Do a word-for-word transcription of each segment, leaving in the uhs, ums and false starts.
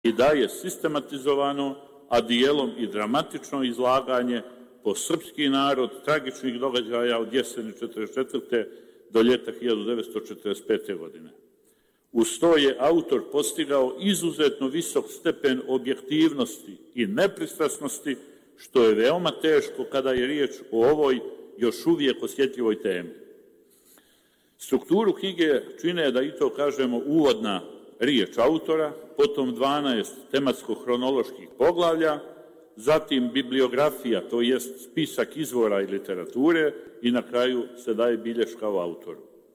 i daje sistematizovano, a dijelom i dramatično izlaganje po srpski narod tragičnih događaja od jeseni četrdeset četvrte do ljeta hiljadu devetsto četrdeset pete. godine. Uz to je autor postigao izuzetno visok stepen objektivnosti i nepristrasnosti, što je veoma teško kada je riječ o ovoj još uvijek osjetljivoj temi. Strukturu knjige čine, da i to kažemo, uvodna riječ autora, potom dvanaest tematsko-hronoloških poglavlja, zatim bibliografija, to jest spisak izvora i literature, i na kraju se daje bilješka o autoru.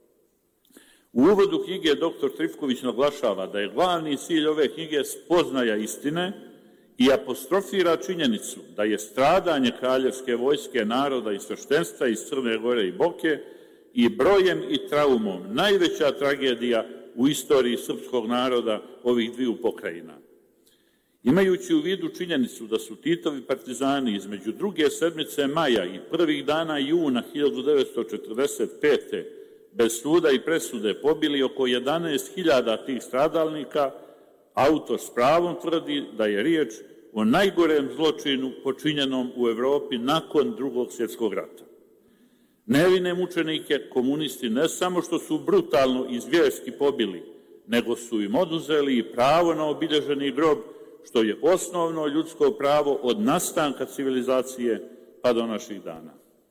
U uvodu knjige doktor Trifković naglašava da je glavni cilj ove knjige spoznaja istine i apostrofira činjenicu da je stradanje kraljevske vojske, naroda i sveštenstva iz Crne Gore i Boke i brojem i traumom najveća tragedija u istoriji srpskog naroda ovih dviju pokrajina. Imajući u vidu činjenicu da su Titovi partizani između druge sedmice maja i prvih dana juna hiljadu devetsto četrdeset pete. bez suda i presude pobili oko jedanaest hiljada tih stradalnika, autor s pravom tvrdi da je riječ o najgorem zločinu počinjenom u Evropi nakon Drugog svjetskog rata. Nevine mučenike komunisti ne samo što su brutalno i zvjerski pobili, nego su im oduzeli i pravo na obilježeni grob, što je osnovno ljudsko pravo od nastanka civilizacije pa do naših dana.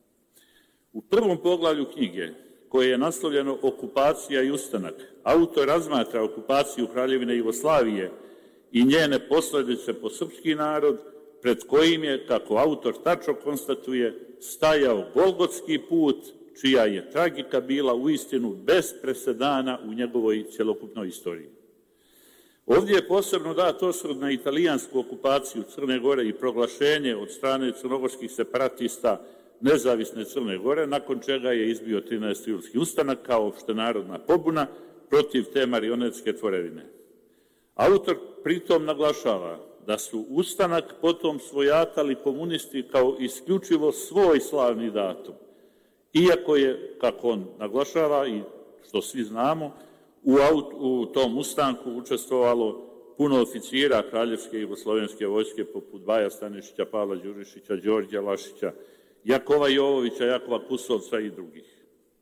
U prvom poglavlju knjige, koje je naslovljeno Okupacija i ustanak, autor razmatra okupaciju Kraljevine Jugoslavije i njene posljedice po srpski narod, pred kojim je, kako autor tačno konstatuje, stajao golgotski put, čija je tragika bila uistinu bez presedana u njegovoj cjelokupnoj istoriji. Ovdje je posebno dat osvrt na italijansku okupaciju Crne Gore i proglašenje od strane crnogorskih separatista nezavisne Crne Gore, nakon čega je izbio trinaesti julski ustanak kao opštenarodna pobuna protiv te marionetske tvorevine. Autor pritom naglašava da su ustanak potom svojatali komunisti kao isključivo svoj slavni datum, iako je, kako on naglašava i što svi znamo, u, u tom ustanku učestvovalo puno oficira Kraljevske jugoslovenske vojske poput Baja Stanišića, Pavla Đurišića, Đorđa Lašića, Jakova Jovovića, Jakova Kusovca i drugih.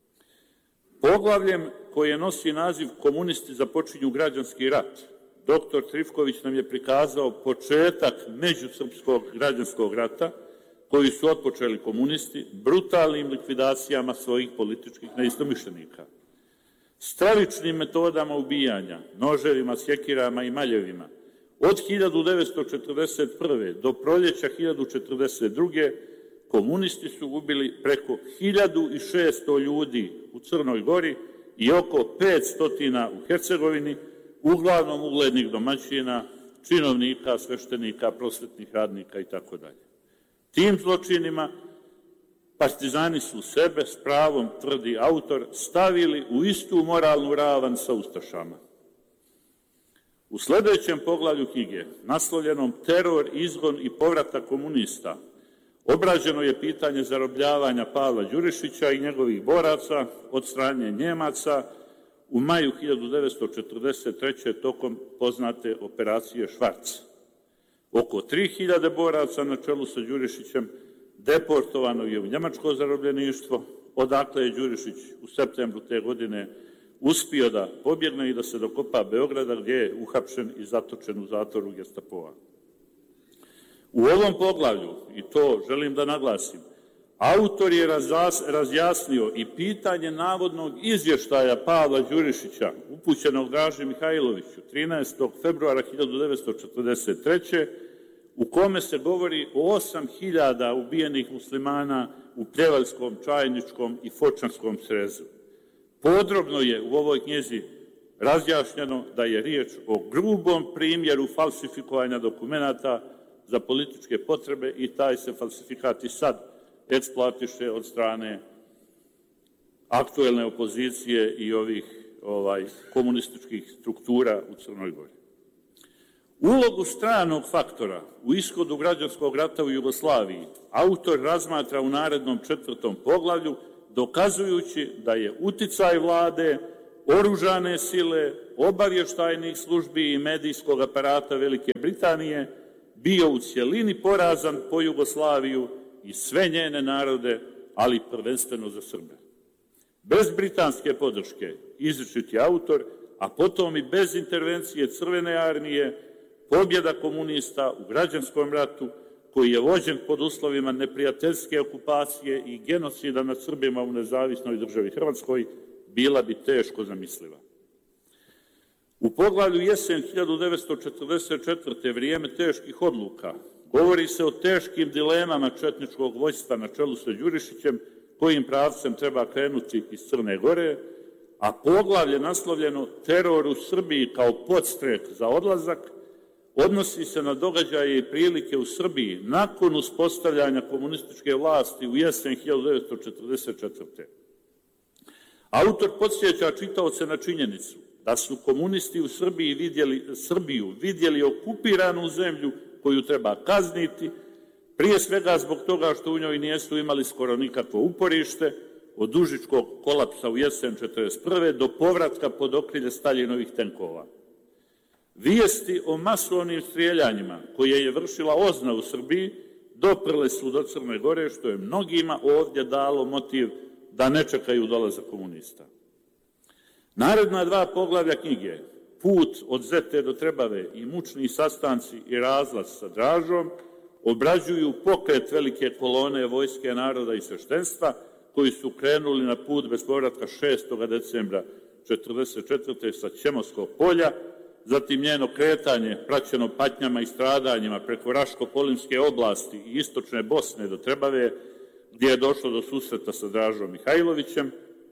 Poglavljem koje nosi naziv Komunisti započinju građanski rat, doktor Trifković nam je prikazao početak međusrpskog građanskog rata koji su otpočeli komunisti brutalnim likvidacijama svojih političkih neistomišljenika. Stravičnim metodama ubijanja, noževima, sjekirama i maljevima, od hiljadu devetsto četrdeset prve. do proljeća hiljadu devetsto četrdeset druge. komunisti su ubili preko hiljadu šesto ljudi u Crnoj Gori i oko petsto u Hercegovini, uglavnom uglednih domaćina, činovnika, sveštenika, prosvetnih radnika itd. Tim zločinima partizani su sebe, s pravom, tvrdi autor, stavili u istu moralnu ravan sa ustašama. U sljedećem poglavlju knjige, naslovljenom Teror, izgon i povratak komunista, obrađeno je pitanje zarobljavanja Pavla Đurišića i njegovih boraca od strane Njemaca u maju hiljadu devetsto četrdeset treće. tokom poznate operacije Švarc. Oko tri hiljade boraca na čelu sa Đurišićem deportovano je u njemačko zarobljeništvo, odakle je Đurišić u septembru te godine uspio da pobjegne i da se dokopa Beograda, gdje je uhapšen i zatočen u zatvoru Gestapoa. U ovom poglavlju, i to želim da naglasim, autor je razjasnio i pitanje navodnog izvještaja Pavla Đurišića, upućenog Draži Mihajloviću trinaestog februara hiljadu devetsto četrdeset treće. u kome se govori o osam hiljada ubijenih muslimana u Pljevaljskom, Čajničkom i Fočanskom srezu. Podrobno je u ovoj knjizi razjašnjeno da je riječ o grubom primjeru falsifikovanja dokumenata za političke potrebe i taj se falsifikat i sad eksploatiše od strane aktuelne opozicije i ovih ovaj, komunističkih struktura u Crnoj Gori. Ulogu stranog faktora u ishodu građanskog rata u Jugoslaviji autor razmatra u narednom četvrtom poglavlju, dokazujući da je uticaj vlade, oružane sile, obavještajnih službi i medijskog aparata Velike Britanije bio u cjelini porazan po Jugoslaviju i sve njene narode, ali prvenstveno za Srbe. Bez britanske podrške, izričiti autor, a potom i bez intervencije Crvene armije, pobjeda komunista u građanskom ratu, koji je vođen pod uslovima neprijateljske okupacije i genocida nad Srbima u nezavisnoj državi Hrvatskoj, bila bi teško zamisliva. U poglavlju Jesen hiljadu devetsto četrdeset četvrte. vrijeme teških odluka govori se o teškim dilemama četničkog vođstva na čelu sa Đurišićem, kojim pravcem treba krenuti iz Crne Gore, a poglavlje naslovljeno Teror u Srbiji kao podstrek za odlazak odnosi se na događaje i prilike u Srbiji nakon uspostavljanja komunističke vlasti u jesen hiljadu devetsto četrdeset četvrte. Autor podsjeća čitaoce na činjenicu da su komunisti u Srbiji vidjeli, Srbiju vidjeli okupiranu zemlju koju treba kazniti, prije svega zbog toga što u njoj nijesu imali skoro nikakvo uporište, od Užičkog kolapsa u jesen četrdeset prve. do povratka pod okrilje Staljinovih tenkova. Vijesti o masovnim strijeljanjima koje je vršila O Z N A u Srbiji doprle su do Crne Gore, što je mnogima ovdje dalo motiv da ne čekaju dolazak komunista. Naredna dva poglavlja knjige, Put od Zete do Trebave i Mučni sastanci i razlaz sa Dražom, obrađuju pokret velike kolone vojske, naroda i sveštenstva koji su krenuli na put bez povratka šestog decembra četrdeset četvrte. sa Ćemovskog polja, zatim njeno kretanje praćeno patnjama i stradanjima preko Raško-Polimske oblasti i istočne Bosne do Trebave, gdje je došlo do susreta sa Dražom Mihajlovićem.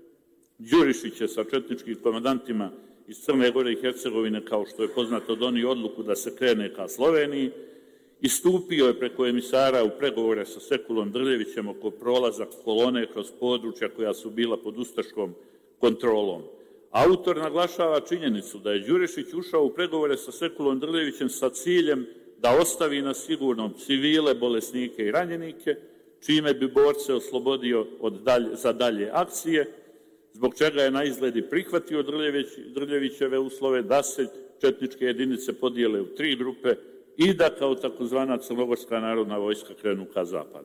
Đurišić je sa četničkim komandantima iz Crne Gore i Hercegovine, kao što je poznato, donio odluku da se krene ka Sloveniji i stupio je preko emisara u pregovore sa Sekulom Drljevićem oko prolazak kolone kroz područja koja su bila pod ustaškom kontrolom. Autor naglašava činjenicu da je Đurišić ušao u pregovore sa Sekulom Drljevićem sa ciljem da ostavi na sigurnom civile, bolesnike i ranjenike, čime bi borce oslobodio od dalje, za dalje akcije, zbog čega je na izgledi prihvatio Drljević, Drljevićeve uslove da se četničke jedinice podijele u tri grupe i da kao takozvana Crnogorska narodna vojska krenu ka zapadu.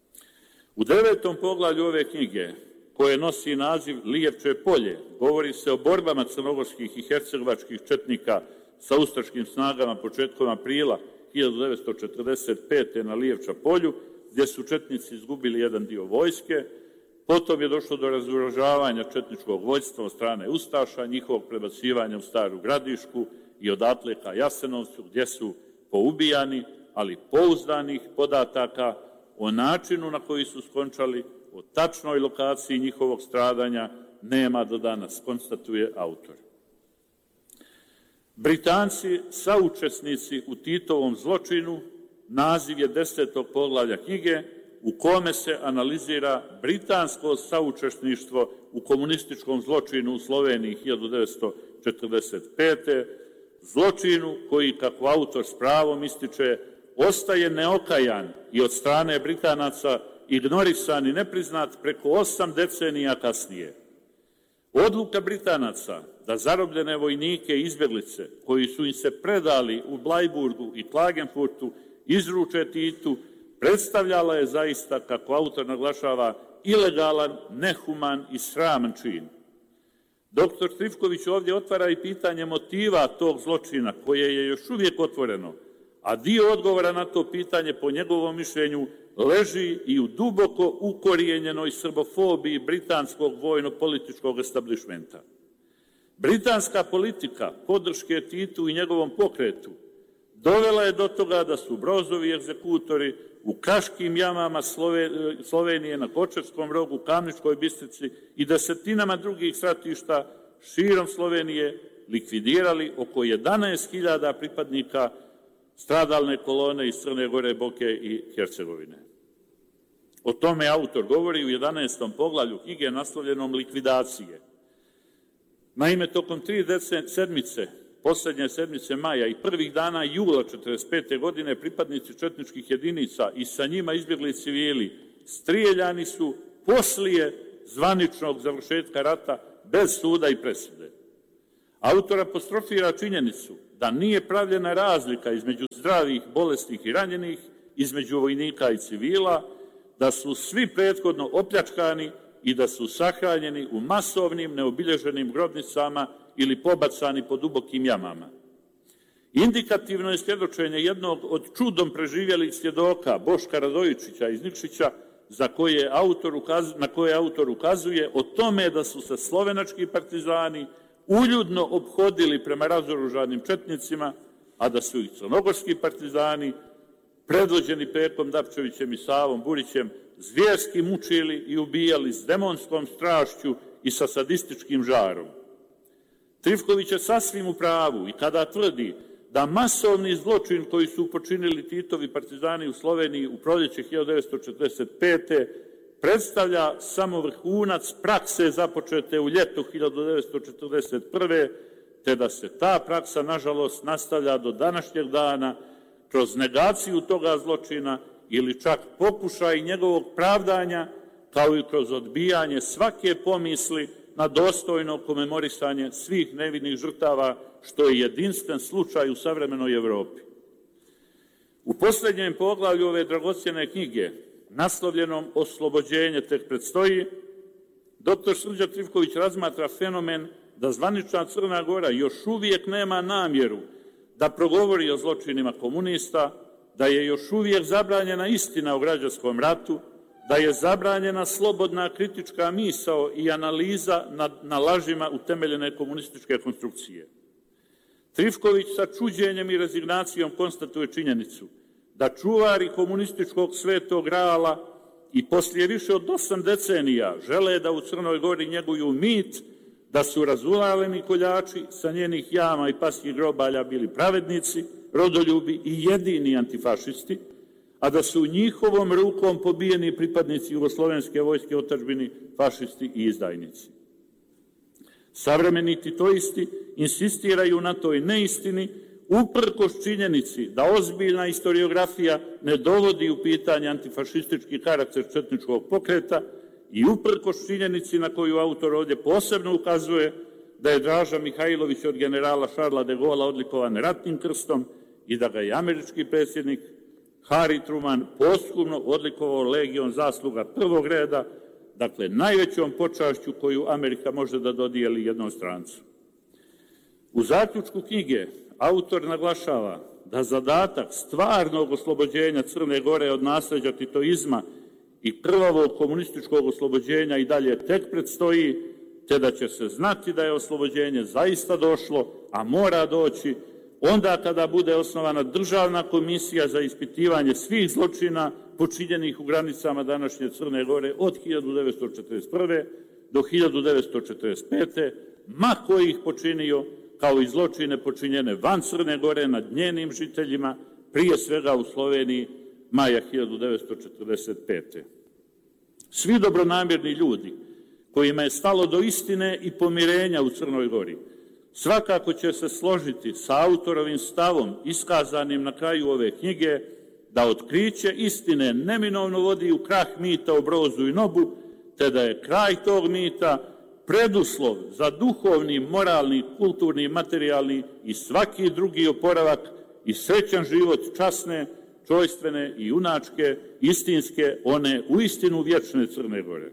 U devetom poglavlju ove knjige, koje nosi naziv Lijevče polje, govori se o borbama crnogorskih i hercegovačkih četnika sa ustaškim snagama početkom aprila hiljadu devetsto četrdeset pete. na Lijevča polju, gdje su četnici izgubili jedan dio vojske. Potom je došlo do razoružavanja četničkog vođstva od strane ustaša, njihovog prebacivanja u Staru Gradišku i odatle ka Jasenovcu, gdje su poubijani, ali pouzdanih podataka o načinu na koji su skončali, o tačnoj lokaciji njihovog stradanja nema do danas, konstatuje autor. Britanci, saučesnici u Titovom zločinu, naziv je desetog poglavlja knjige, u kome se analizira britansko saučesništvo u komunističkom zločinu u Sloveniji hiljadu devetsto četrdeset pete. Zločinu koji, kako autor s pravom ističe, ostaje neokajan i od strane Britanaca ignorisan i nepriznat preko osam decenija kasnije. Odluka Britanaca da zarobljene vojnike i izbjeglice koji su im se predali u Blajburgu i Klagenfurtu izruče Titu predstavljala je zaista, kako autor naglašava, ilegalan, nehuman i sraman čin. Doktor Trifković ovdje otvara i pitanje motiva tog zločina, koje je još uvijek otvoreno, a dio odgovora na to pitanje, po njegovom mišljenju, leži i u duboko ukorijenjenoj srbofobiji britanskog vojno-političkog establishmenta. Britanska politika podrške Titu i njegovom pokretu dovela je do toga da su Brozovi egzekutori u Kaškim jamama Slovenije, na Kočevskom rogu, Kamničkoj Bistrici i desetinama drugih stratišta širom Slovenije likvidirali oko jedanaest hiljada pripadnika stradalne kolone iz Crne Gore, Boke i Hercegovine. O tome autor govori u jedanaestom poglavlju knjige naslovljenom Likvidacije. Naime, tokom tri sedmice, posljednje sedmice maja i prvih dana jula četrdeset pete. godine pripadnici četničkih jedinica i sa njima izbjegli civili strijeljani su poslije zvaničnog završetka rata bez suda i presude. Autor apostrofira činjenicu da nije pravljena razlika između zdravih, bolesnih i ranjenih, između vojnika i civila, da su svi prethodno opljačkani i da su sahranjeni u masovnim, neobilježenim grobnicama ili pobacani po dubokim jamama. Indikativno je svjedočenje jednog od čudom preživjelih svjedoka, Boška Radojičića iz Nikšića, za koje autor ukaz, na koje autor ukazuje o tome da su se slovenački partizani uljudno ophodili prema razoružanim četnicima, a da su ih crnogorski partizani, predvođeni Pekom Dapčevićem i Savom Burićem, zvjerski mučili i ubijali s demonskom strašću i sa sadističkim žarom. Trifković je sasvim u pravu i kada tvrdi da masovni zločin koji su počinili Titovi partizani u Sloveniji u proljeće hiljadu devetsto četrdeset pete. predstavlja samo vrhunac prakse započete u ljetu hiljadu devetsto četrdeset prve. te da se ta praksa, nažalost, nastavlja do današnjeg dana kroz negaciju toga zločina ili čak pokušaj njegovog pravdanja, kao i kroz odbijanje svake pomisli na dostojno komemorisanje svih nevinih žrtava, što je jedinstven slučaj u savremenoj Evropi. U posljednjem poglavlju ove dragocjene knjige, naslovljenom Oslobođenje tek predstoji, doktor Srđan Trifković razmatra fenomen da zvanična Crna Gora još uvijek nema namjeru da progovori o zločinima komunista, da je još uvijek zabranjena istina o građanskom ratu, da je zabranjena slobodna kritička misao i analiza na, na lažima utemeljene komunističke konstrukcije. Trifković sa čuđenjem i rezignacijom konstatuje činjenicu da čuvari komunističkog svetog grala i poslije više od osam decenija žele da u Crnoj Gori njeguju mit da su razulaleni koljači sa njenih jama i pasjih grobalja bili pravednici, rodoljubi i jedini antifašisti, a da su njihovom rukom pobijeni pripadnici jugoslovenske vojske otadžbini, fašisti i izdajnici. Savremeni titoisti insistiraju na toj neistini uprkos činjenici da ozbiljna historiografija ne dovodi u pitanje antifašistički karakter četničkog pokreta i uprkos činjenici na koju autor ovdje posebno ukazuje da je Draža Mihajlović od generala Šarla de Gola odlikovan ratnim krstom i da ga je američki predsjednik Harry Truman posthumno odlikovao Legion zasluga prvog reda, dakle najvećom počašću koju Amerika može da dodijeli jednom strancu. U zaključku knjige autor naglašava da zadatak stvarnog oslobođenja Crne Gore od nasleđa titoizma i krvavog komunističkog oslobođenja i dalje tek predstoji, te da će se znati da je oslobođenje zaista došlo, a mora doći onda kada bude osnovana državna komisija za ispitivanje svih zločina počinjenih u granicama današnje Crne Gore od hiljadu devetsto četrdeset prve. do hiljadu devetsto četrdeset pete. ma koji ih počinio, kao i zločine počinjene van Crne Gore nad njenim žiteljima, prije svega u Sloveniji maja hiljadu devetsto četrdeset pete. Svi dobronamjerni ljudi kojima je stalo do istine i pomirenja u Crnoj Gori svakako će se složiti sa autorovim stavom iskazanim na kraju ove knjige da otkriće istine neminovno vodi u krah mita o Brozu i Nobu, te da je kraj tog mita preduslov za duhovni, moralni, kulturni, materijalni i svaki drugi oporavak i srećan život časne, čojstvene i junačke, istinske, one uistinu vječne Crne Gore.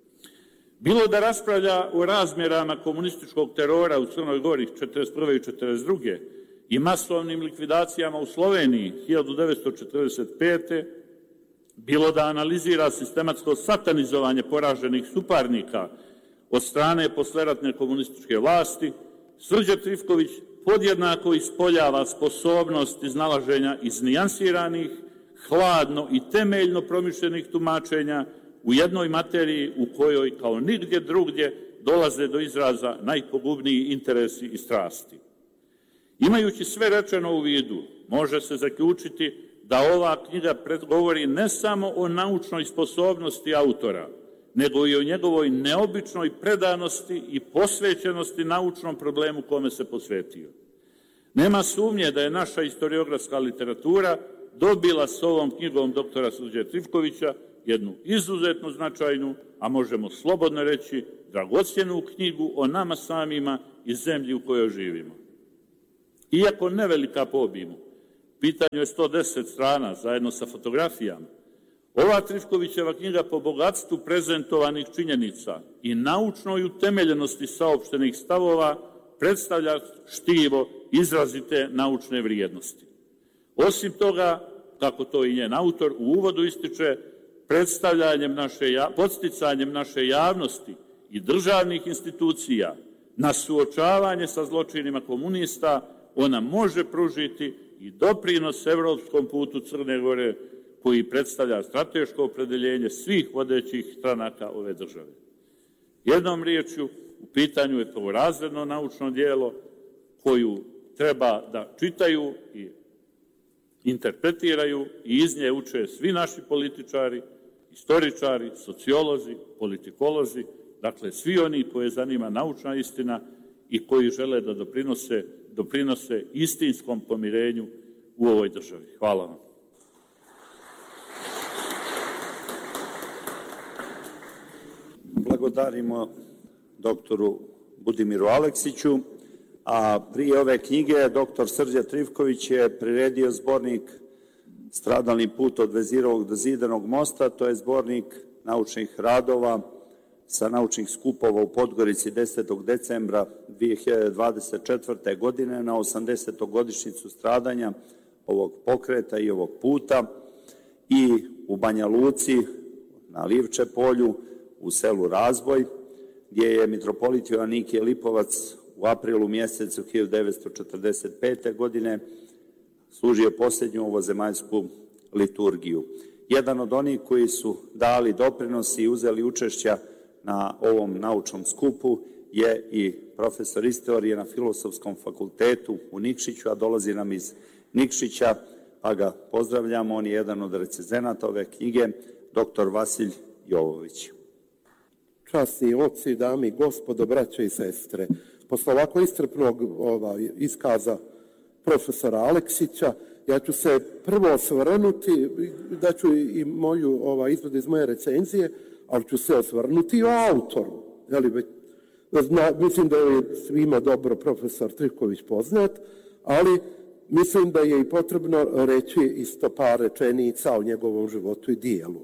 Bilo da raspravlja o razmjerama komunističkog terora u Crnoj Gori četrdeset prve i četrdeset druge i masovnim likvidacijama u Sloveniji hiljadu devetsto četrdeset pete. bilo da analizira sistematsko satanizovanje poraženih suparnika od strane posleratne komunističke vlasti, Srđan Trifković podjednako ispoljava sposobnost iznalaženja iznijansiranih, hladno i temeljno promišljenih tumačenja u jednoj materiji u kojoj kao nigdje drugdje dolaze do izraza najpogubniji interesi i strasti. Imajući sve rečeno u vidu, može se zaključiti da ova knjiga predgovori ne samo o naučnoj sposobnosti autora, nego i o njegovoj neobičnoj predanosti i posvećenosti naučnom problemu kome se posvetio. Nema sumnje da je naša historiografska literatura dobila s ovom knjigom doktora Srđe Trifkovića jednu izuzetno značajnu, a možemo slobodno reći dragocjenu knjigu o nama samima i zemlji u kojoj živimo. Iako nevelika po obimu, pitanju je sto deset strana zajedno sa fotografijama, ova Trifkovićeva knjiga po bogatstvu prezentovanih činjenica i naučnoj utemeljenosti saopštenih stavova predstavlja štivo izrazite naučne vrijednosti. Osim toga, kako to i njen autor u uvodu ističe, predstavljanjem naše, podsticanjem naše javnosti i državnih institucija na suočavanje sa zločinima komunista, ona može pružiti i doprinos evropskom putu Crne Gore, koji predstavlja strateško opredeljenje svih vodećih stranaka ove države. Jednom riječju, u pitanju je to razredno naučno djelo koju treba da čitaju i interpretiraju i iz nje uče svi naši političari, istoričari, sociolozi, politikolozi, dakle svi oni koje zanima naučna istina i koji žele da doprinose, doprinose istinskom pomirenju u ovoj državi. Hvala vam. Blagodarimo doktoru Budimiru Aleksiću, a prije ove knjige doktor Srđa Trifković je priredio zbornik Stradalni put od Vezirovog do Zidanog mosta, to je zbornik naučnih radova sa naučnih skupova u Podgorici desetog decembra dve hiljade dvadeset četvrte. godine na osamdesetogodišnjicu stradanja ovog pokreta i ovog puta i u Banja Luci na Livče polju u selu Razboj, gdje je mitropolit Joanikije Lipovac u aprilu mjesecu hiljadu devetsto četrdeset pete. godine služio posljednju ovozemaljsku liturgiju. Jedan od onih koji su dali doprinos i uzeli učešća na ovom naučnom skupu je i profesor istorije na Filozofskom fakultetu u Nikšiću, a dolazi nam iz Nikšića, pa ga pozdravljamo. On je jedan od recenzenata ove knjige, doktor Vasilj Jovović. Časni oci, dame i gospodo, braće i sestre, posle ovako iscrpnog ovaj, iskaza profesora Aleksića, ja ću se prvo osvrnuti, da ću i moju ovaj, izvod iz moje recenzije, ali ću se osvrnuti o autoru. Jeli, zna, mislim da je svima dobro profesor Trifković poznat, ali mislim da je i potrebno reći isto par rečenica o njegovom životu i dijelu.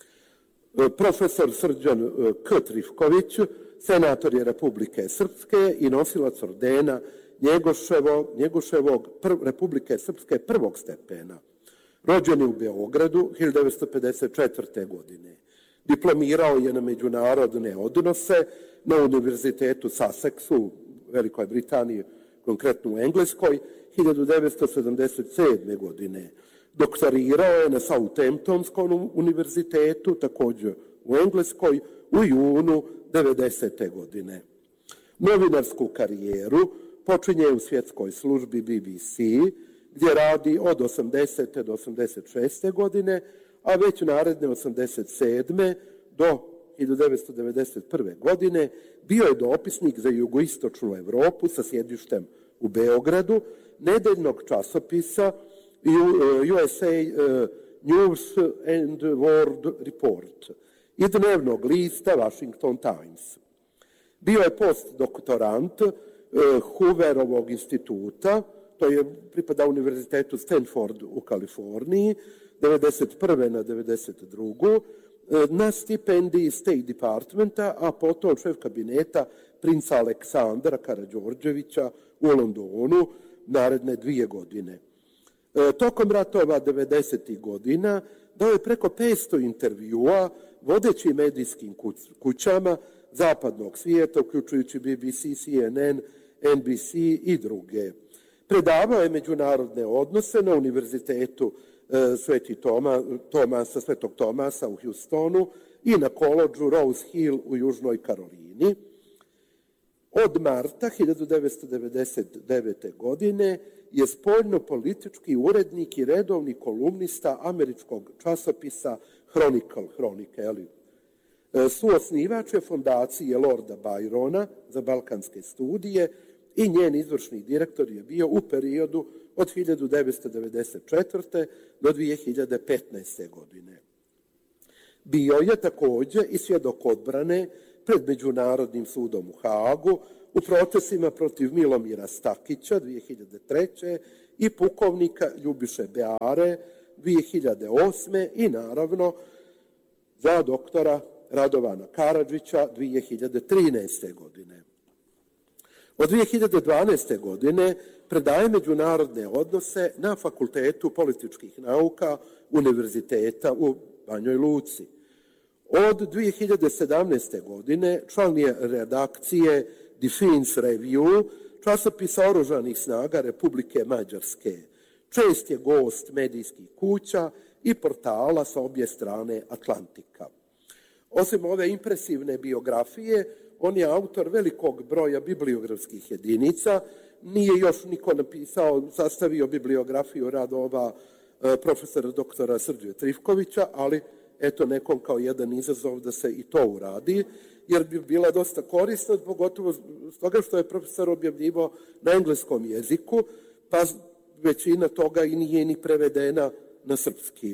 Profesor Srđan K. Trifković, senator je Republike Srpske i nosilac ordena Njegoševog, Njegoševog prv, Republike Srpske prvog stepena. Rođen je u Beogradu hiljadu devetsto pedeset četvrte. godine. Diplomirao je na međunarodne odnose na Univerzitetu Sussexu u Velikoj Britaniji, konkretno u Engleskoj, hiljadu devetsto sedamdeset sedme. godine. Doktorirao je na Southamptonskom univerzitetu, također u Engleskoj, u junu devedesete. godine. Novinarsku karijeru počinje u svjetskoj službi B B C, gdje radi od osamdesete do osamdeset šeste. godine, a već naredne osamdeset sedme. do hiljadu devetsto devedeset prve. godine bio je dopisnik za jugoistočnu Evropu sa sjedištem u Beogradu, nedeljnog časopisa U S A News and World Report i dnevnog lista Washington Times. Bio je postdoktorant Hooverovog instituta, to je pripada Univerzitetu Stanford u Kaliforniji, devedeset prve na devedeset drugu. na stipendiji State Departmenta, a potom šef kabineta princa Aleksandra Karađorđevića u Londonu naredne dvije godine. E, tokom ratova devedesetih godina dao je preko petsto intervjua vodećim medijskim kućama zapadnog svijeta, uključujući B B C, C N N, N B C i druge. Predavao je međunarodne odnose na Univerzitetu e, Sveti Toma, Tomasa, Svetog Tomasa u Houstonu i na koledžu Rose Hill u Južnoj Karolini. Od marta hiljadu devetsto devedeset devete. godine je spoljno-politički urednik i redovni kolumnista američkog časopisa Chronicle, Hronike, ali suosnivač je fondacije Lorda Byrona za balkanske studije i njen izvršni direktor je bio u periodu od hiljadu devetsto devedeset četvrte do dvije hiljade petnaeste. godine. Bio je također i svjedok odbrane pred Međunarodnim sudom u Haagu u procesima protiv Milomira Stakića dvije hiljade treće. i pukovnika Ljubiše Beare dvije hiljade osme. i naravno za doktora Radovana Karadžića dvije hiljade trinaeste. godine. Od dvije hiljade dvanaeste. godine predaje međunarodne odnose na Fakultetu političkih nauka Univerziteta u Banjoj Luci. Od dvije hiljade sedamnaeste. godine član je redakcije Defense Review, časopisa Oružanih snaga Republike Mađarske. Čest je gost medijskih kuća i portala sa obje strane Atlantika. Osim ove impresivne biografije, on je autor velikog broja bibliografskih jedinica. Nije još niko napisao, sastavio bibliografiju radova e, profesora doktora Srđe Trifkovića, ali eto nekom kao jedan izazov da se i to uradi, jer bi bila dosta korisna, pogotovo stoga što je profesor objavljivao na engleskom jeziku, pa većina toga i nije ni prevedena na srpski.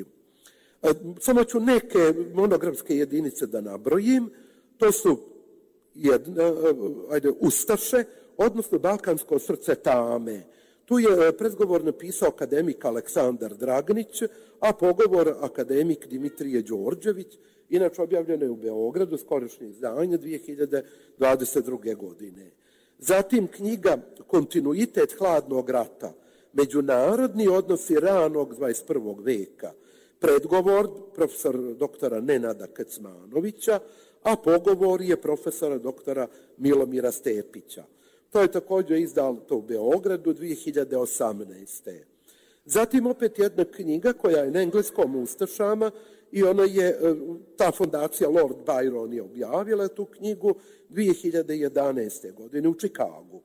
Samo ću neke monografske jedinice da nabrojim. To su jedna, ajde, Ustaše, odnosno Balkansko srce tame. Tu je predgovor napisao akademik Aleksandar Dragnić, a pogovor akademik Dimitrije Đorđević, inače objavljeno je u Beogradu, skorašnje izdanje dvije hiljade dvadeset druge. godine. Zatim knjiga Kontinuitet hladnog rata, međunarodni odnosi ranog dvadeset prvog. veka, predgovor profesora doktora Nenada Kecmanovića, a pogovor je profesora doktora Milomira Stepića. To je također izdato u Beogradu dvije hiljade osamnaeste. Zatim opet jedna knjiga koja je na engleskom u Ustašama i ona je, ta fondacija Lord Byron je objavila tu knjigu dvije hiljade jedanaeste. godine u Čikagu.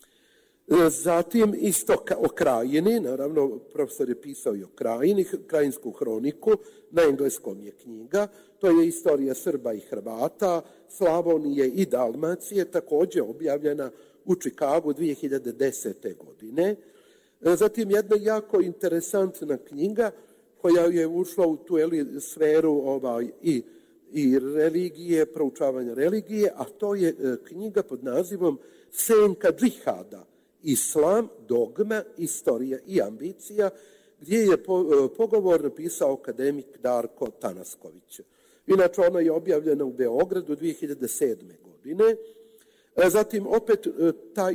Zatim isto o Krajini, naravno profesor je pisao i o Krajini, Krajinsku hroniku, na engleskom je knjiga, to je istorija Srba i Hrvata, Slavonije i Dalmacije, također objavljena u Čikagu dvije hiljade desete. godine. Zatim jedna jako interesantna knjiga koja je ušla u tu eli, sferu ovaj, i, i religije, proučavanja religije, a to je knjiga pod nazivom Senka džihada, Islam, dogma, istorija i ambicija, gdje je po, pogovor napisao akademik Darko Tanasković. Inače, ona je objavljena u Beogradu dvije hiljade sedme. godine. Zatim, opet, taj,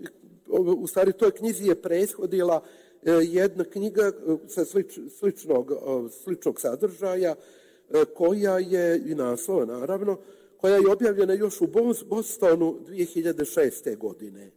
u stvari, toj knjizi je prethodila jedna knjiga sa slič, sličnog, sličnog sadržaja, koja je, i naslova naravno, koja je objavljena još u Bostonu dvije hiljade šeste. godine.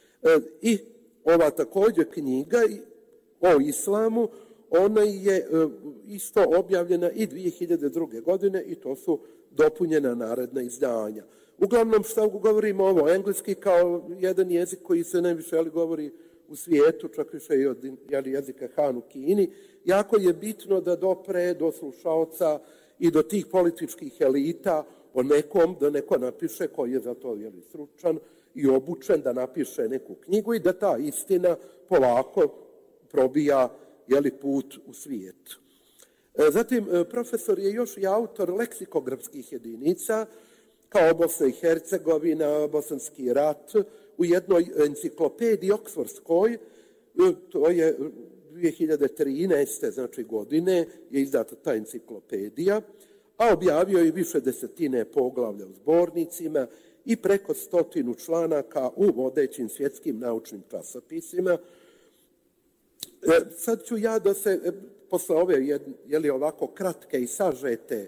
I ova također knjiga o islamu, ona je isto objavljena i dvije hiljade druge. godine i to su dopunjena naredna izdanja. Uglavnom, što govorimo ovo, engleski kao jedan jezik koji se najviše ali govori u svijetu, čak više i od jeli, jezika Han u Kini, jako je bitno da dopre do slušaoca i do tih političkih elita o nekom, da neko napiše koji je za to jeli, stručan i obučen da napiše neku knjigu i da ta istina polako probija jeli, put u svijet. Zatim, profesor je još i autor leksikografskih jedinica, kao Bosna i Hercegovina, Bosanski rat, u jednoj enciklopediji oksfordskoj, to je dvije hiljade trinaeste. Znači godine je izdata ta enciklopedija, a objavio je više desetine poglavlja u zbornicima i preko stotinu članaka u vodećim svjetskim naučnim časopisima. Sad ću ja da se, posle ove jeli, ovako kratke i sažete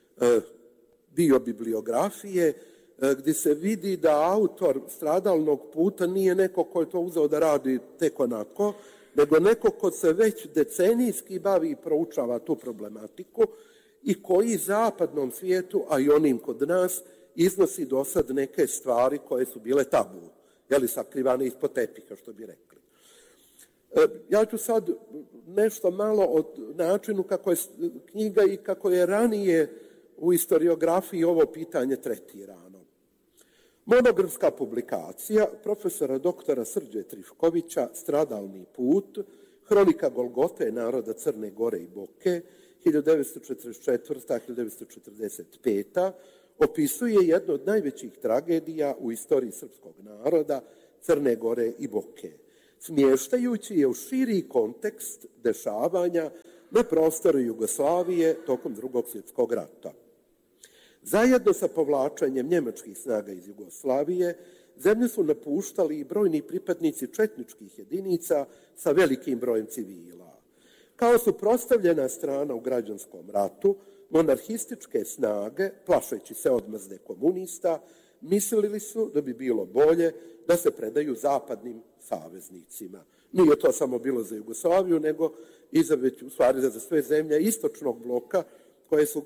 biobibliografije, gdje se vidi da autor stradalnog puta nije neko ko je to uzeo da radi tek onako, nego neko ko se već decenijski bavi i proučava tu problematiku i koji zapadnom svijetu, a i onim kod nas, iznosi do sad neke stvari koje su bile tabu, jeli sakrivane ispod tepiha, što bi rekli. Ja ću sad nešto malo o načinu kako je knjiga i kako je ranije u historiografiji ovo pitanje tretirano. Monografska publikacija profesora doktora Srđe Trifkovića Stradalni put, hronika Golgote naroda Crne Gore i Boke, hiljadu devetsto četrdeset četvrta do hiljadu devetsto četrdeset peta opisuje jednu od najvećih tragedija u istoriji srpskog naroda Crne Gore i Boke, smještajući je u širi kontekst dešavanja na prostoru Jugoslavije tokom Drugog svjetskog rata. Zajedno sa povlačenjem njemačkih snaga iz Jugoslavije, zemlju su napuštali i brojni pripadnici četničkih jedinica sa velikim brojem civila. Kao suprotstavljena strana u građanskom ratu, monarhističke snage, plašeći se odmazde komunista, mislili su da bi bilo bolje da se predaju zapadnim saveznicima. Nije to samo bilo za Jugoslaviju, nego i za, već, u stvari za sve zemlje istočnog bloka koje su,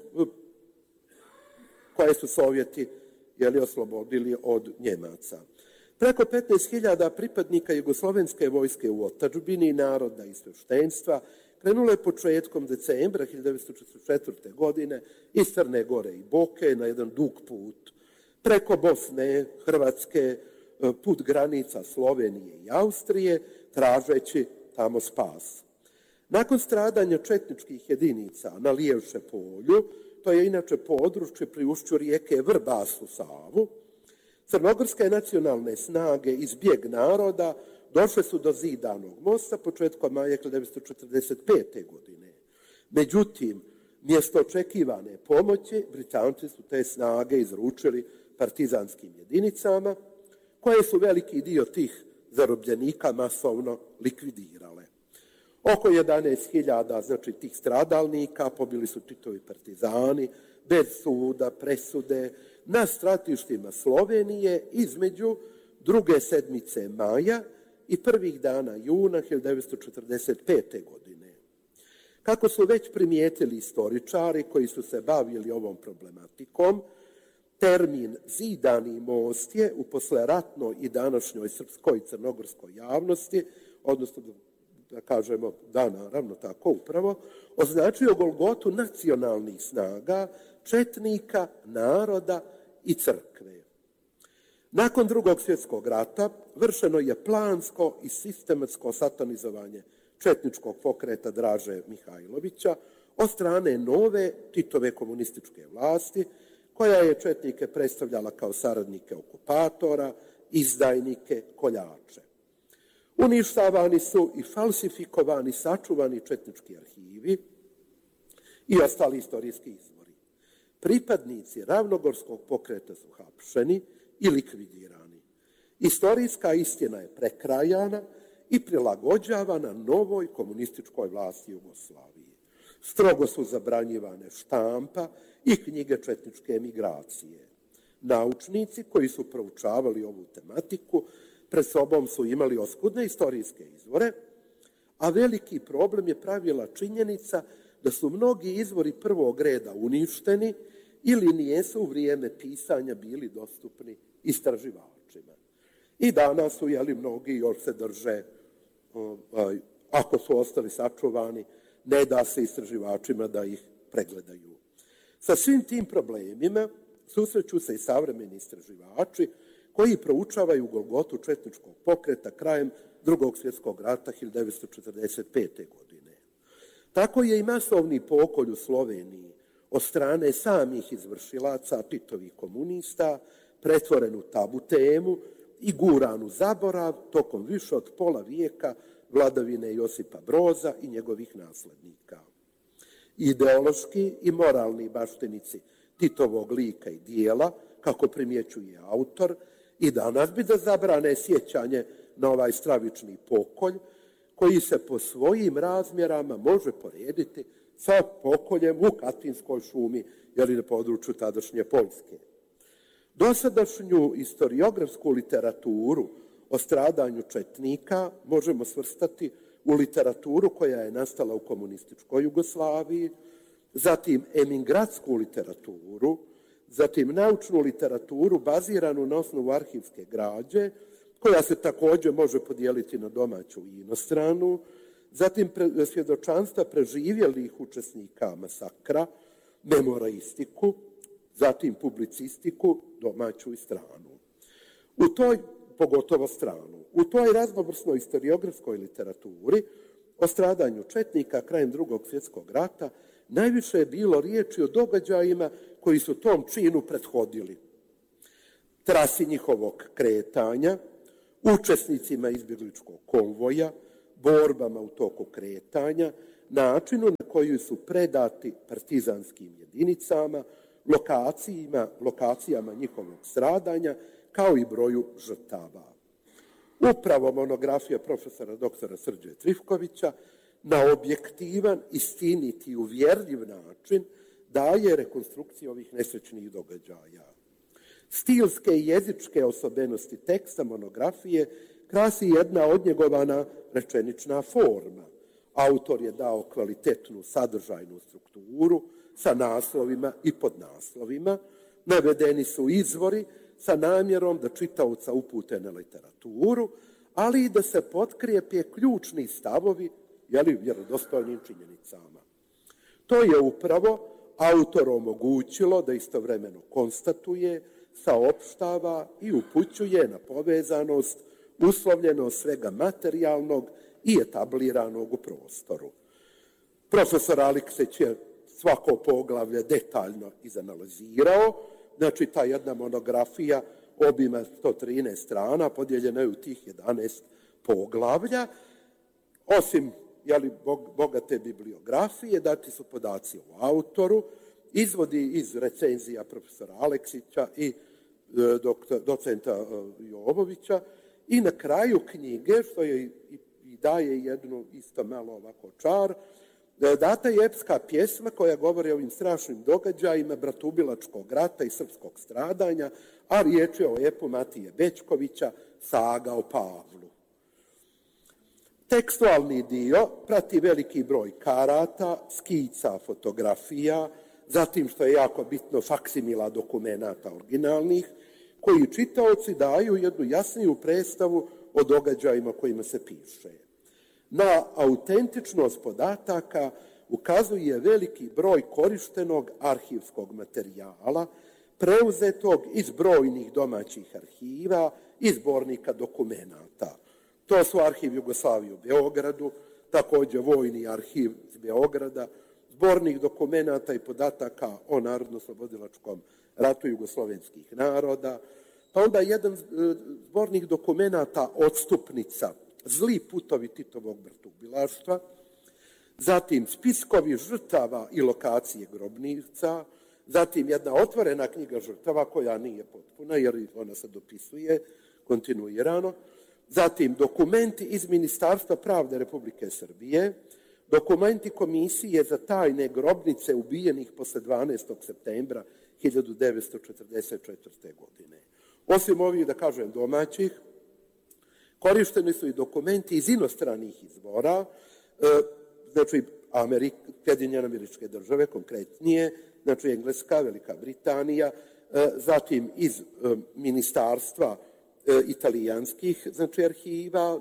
koje su Sovjeti jeli, oslobodili od Njemaca. Preko petnaest hiljada pripadnika jugoslovenske vojske u otadžbini, naroda i sveštenstva krenulo je početkom decembra hiljadu devetsto četrdeset četvrte. godine iz Crne Gore i Boke na jedan dug put preko Bosne, Hrvatske, put granica Slovenije i Austrije, tražeći tamo spas. Nakon stradanja četničkih jedinica na Lijevše polju, to je inače područje pri ušću rijeke Vrbas u Savu, crnogorske nacionalne snage iz bijeg naroda došle su do Zidanog mosta početkom maja hiljadu devetsto četrdeset pete. godine. Međutim, mjesto očekivane pomoći, Britanci su te snage izručili partizanskim jedinicama, koje su veliki dio tih zarobljenika masovno likvidirale. Oko jedanaest hiljada, znači tih stradalnika, pobili su Titovi partizani, bez suda, presude, na stratištima Slovenije između druge sedmice maja i prvih dana juna hiljadu devetsto četrdeset pete. godine. Kako su već primijetili istoričari koji su se bavili ovom problematikom, termin Zidani most je u posleratnoj i današnjoj srpskoj i crnogorskoj javnosti, odnosno da kažemo da naravno tako upravo, označio Golgotu nacionalnih snaga, četnika, naroda i crkve. Nakon Drugog svjetskog rata vršeno je plansko i sistematsko satanizovanje četničkog pokreta Draže Mihajlovića od strane nove Titove komunističke vlasti, koja je četnike predstavljala kao saradnike okupatora, izdajnike, koljače. Uništavani su i falsifikovani, sačuvani četnički arhivi i ostali istorijski izvori. Pripadnici ravnogorskog pokreta su hapšeni i likvidirani. Istorijska istina je prekrajana i prilagođavana novoj komunističkoj vlasti Jugoslavije. Strogo su zabranjivane štampa i knjige četničke emigracije. Naučnici koji su proučavali ovu tematiku pred sobom su imali oskudne istorijske izvore, a veliki problem je pravila činjenica da su mnogi izvori prvog reda uništeni ili nijesu u vrijeme pisanja bili dostupni istraživačima. I danas su, jeli, mnogi još se drže, ovaj, ako su ostali sačuvani, ne da se istraživačima da ih pregledaju. Sa svim tim problemima susreću se i savremeni istraživači koji proučavaju Golgotu četničkog pokreta krajem Drugog svjetskog rata hiljadu devetsto četrdeset pete. godine. Tako je i masovni pokolj u Sloveniji od strane samih izvršilaca Titovih komunista pretvoren u tabu temu i guran u zaborav tokom više od pola vijeka vladavine Josipa Broza i njegovih naslednika. Ideološki i moralni baštenici Titovog lika i dijela, kako primjećuje autor, i danas bi da zabrane sjećanje na ovaj stravični pokolj, koji se po svojim razmjerama može porediti sa pokoljem u Katinskoj šumi, jeli na području tadašnje Poljske. Dosadašnju historiografsku literaturu o stradanju četnika možemo svrstati u literaturu koja je nastala u komunističkoj Jugoslaviji, zatim emigratsku literaturu, zatim naučnu literaturu baziranu na osnovu arhivske građe, koja se također može podijeliti na domaću i inostranu, zatim pre, svjedočanstva preživjelih učesnika masakra, memoraistiku, zatim publicistiku, domaću i stranu. U toj, pogotovo stranu, u toj raznovrsnoj historiografskoj literaturi o stradanju četnika krajem Drugog svjetskog rata najviše je bilo riječi o događajima koji su tom činu prethodili. Trasi njihovog kretanja, učesnicima izbjegličkog konvoja, borbama u toku kretanja, načinu na koji su predati partizanskim jedinicama, lokacijama, lokacijama njihovog stradanja, kao i broju žrtava. Upravo monografija profesora doktora Srđe Trifkovića na objektivan, istinit i uvjerljiv način daje rekonstrukciju ovih nesrećnih događaja. Stilske i jezičke osobenosti teksta monografije krasi jedna odnjegovana rečenična forma. Autor je dao kvalitetnu sadržajnu strukturu sa naslovima i podnaslovima. Navedeni su izvori sa namjerom da čitaoca upute na literaturu, ali i da se potkrijepe ključni stavovi, jeli, vjerodostojnim činjenicama. To je upravo autor omogućilo da istovremeno konstatuje, saopštava i upućuje na povezanost, uslovljenost svega materijalnog i etabliranog u prostoru. Profesor Aleksić je svako poglavlje detaljno izanalizirao, znači ta jedna monografija obima sto trinaest strana, podijeljena je u tih jedanaest poglavlja. Osim jeli, bogate bibliografije, dati su podaci o autoru, izvodi iz recenzija profesora Aleksića i e, doktor, docenta e, Jovovića i na kraju knjige, što je i, i daje jednu isto malo ovako čar, data je epska pjesma koja govori o ovim strašnim događajima Bratubilačkog rata i srpskog stradanja, a riječ je o epu Matije Bećkovića, Saga o Pavlu. Tekstualni dio prati veliki broj karata, skica, fotografija, zatim, što je jako bitno, faksimila dokumenata originalnih, koji čitaoci daju jednu jasniju predstavu o događajima kojima se piše. Na autentičnost podataka ukazuje veliki broj korištenog arhivskog materijala, preuzetog iz brojnih domaćih arhiva i zbornika dokumenata. To su arhiv Jugoslavije u Beogradu, također Vojni arhiv iz Beograda, zbornik dokumenata i podataka o narodno-slobodilačkom ratu jugoslovenskih naroda, pa onda jedan zbornik dokumenata odstupnica Zli putovi Titovog bratubilaštva, zatim spiskovi žrtava i lokacije grobnica, zatim jedna otvorena knjiga žrtava koja nije potpuna jer ona se dopisuje kontinuirano, zatim dokumenti iz Ministarstva pravde Republike Srbije, dokumenti Komisije za tajne grobnice ubijenih posle dvanaestog septembra hiljadu devetsto četrdeset četvrte. godine. Osim ovih, da kažem, domaćih, korišteni su i dokumenti iz inostranih izvora, znači Sjedinjene Američke Države, konkretnije, znači Engleska, Velika Britanija, zatim iz ministarstva italijanskih, znači arhiva,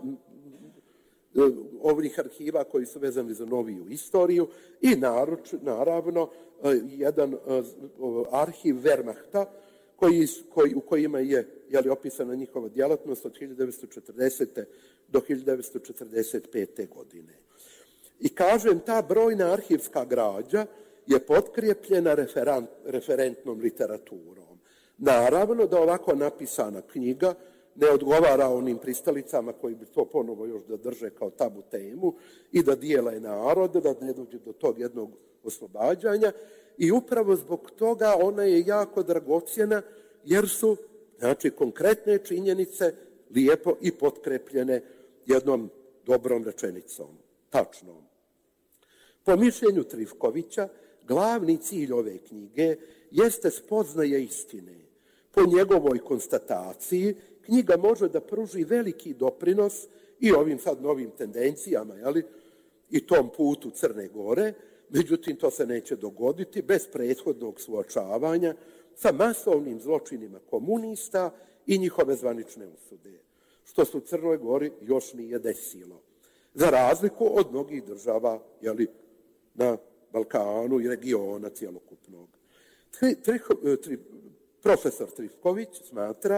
ovih arhiva koji su vezani za noviju istoriju i naruč, naravno jedan arhiv Wehrmachta koji, koji, u kojima je jeli, opisana njihova djelatnost od hiljadu devetsto četrdesete. do hiljadu devetsto četrdeset pete. godine. I kažem, ta brojna arhivska građa je potkrijepljena referent, referentnom literaturom. Naravno da ovako napisana knjiga ne odgovara onim pristalicama koji bi to ponovo još da drže kao tabu temu i da dijele narod, da ne dođe do tog jednog oslobađanja. I upravo zbog toga ona je jako dragocjena jer su, znači, konkretne činjenice lijepo i potkrepljene jednom dobrom rečenicom, tačnom. Po mišljenju Trifkovića, glavni cilj ove knjige jeste spoznaje istine. Po njegovoj konstataciji, knjiga može da pruži veliki doprinos i ovim sad novim tendencijama, jeli, i tom putu Crne Gore, međutim, to se neće dogoditi bez prethodnog suočavanja sa masovnim zločinima komunista i njihove zvanične osude, što se u Crnoj Gori još nije desilo. Za razliku od mnogih država, jeli, na Balkanu i regiona cijelokupnog. Tri, tri, tri, profesor Trifković smatra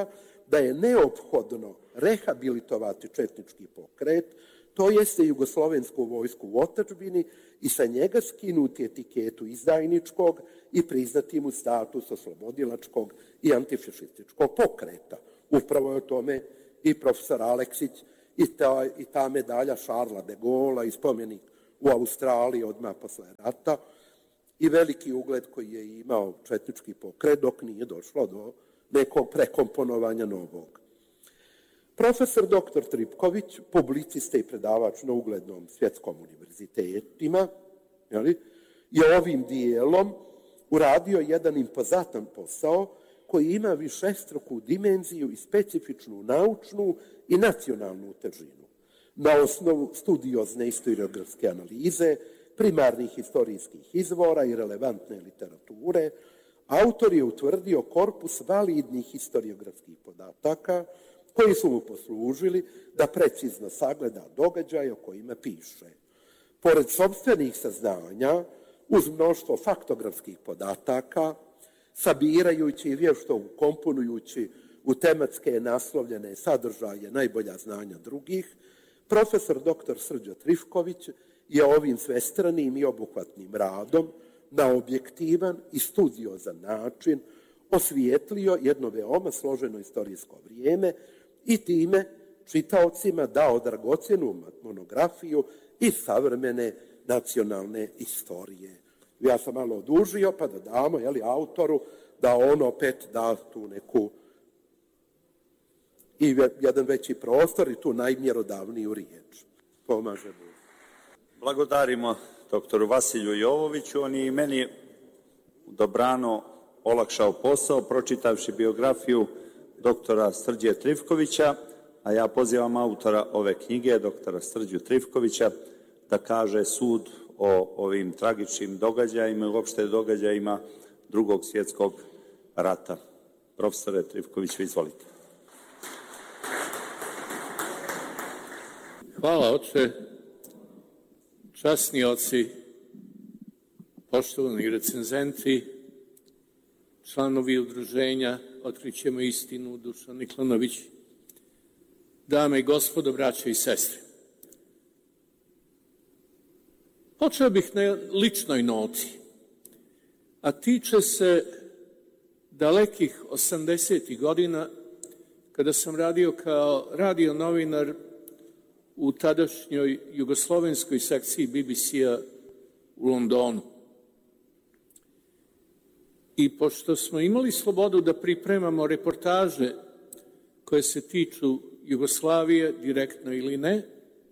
da je neophodno rehabilitovati četnički pokret, to jeste jugoslovensku vojsku u otadžbini i sa njega skinuti etiketu izdajničkog i priznati mu status oslobodilačkog i antifašističkog pokreta. Upravo je o tome i profesor Aleksić i ta, i ta medalja Šarla de Gola i spomenik u Australiji odmah posle rata i veliki ugled koji je imao četnički pokret dok nije došlo do nekog prekomponovanja novog. Profesor doktor Tripković, publicista i predavač na uglednom svjetskom univerzitetima, je ovim dijelom uradio jedan impozantan posao koji ima višestruku dimenziju i specifičnu naučnu i nacionalnu težinu. Na osnovu studiozne historiografske analize, primarnih historijskih izvora i relevantne literature, autor je utvrdio korpus validnih historiografskih podataka koji su mu poslužili da precizno sagleda događaje o kojima piše. Pored sopstvenih saznanja, uz mnoštvo faktografskih podataka, sabirajući i vješto ukomponujući u tematske naslovljene sadržaje najbolja znanja drugih, profesor doktor Srđa Trifković je ovim svestranim i obuhvatnim radom na objektivan i studiozan način osvijetlio jedno veoma složeno istorijsko vrijeme i time čitaocima dao dragocjenu monografiju iz savremene nacionalne istorije. Ja sam malo odužio, pa da damo jeli, autoru da on opet da tu neku i jedan veći prostor i tu najmjerodavniju riječ. Pomaže Bog. Blagodarimo doktoru Vasilju Jovoviću. On je i meni dobrano olakšao posao, pročitavši biografiju doktora Srđe Trifkovića, a ja pozivam autora ove knjige, doktora Srđu Trifkovića, da kaže sud o ovim tragičnim događajima i uopšte događajima Drugog svjetskog rata. Profesore Trifkoviću, izvolite. Hvala, oče. Časni oci, poštovani recenzenti, članovi udruženja Otkrićemo istinu, Dušan Niklanović, dame i gospodo, braće i sestre. Počeo bih na ličnoj noti, a tiče se dalekih osamdesetih godina, kada sam radio kao radio novinar u tadašnjoj jugoslovenskoj sekciji B B C-a u Londonu. I pošto smo imali slobodu da pripremamo reportaže koje se tiču Jugoslavije, direktno ili ne,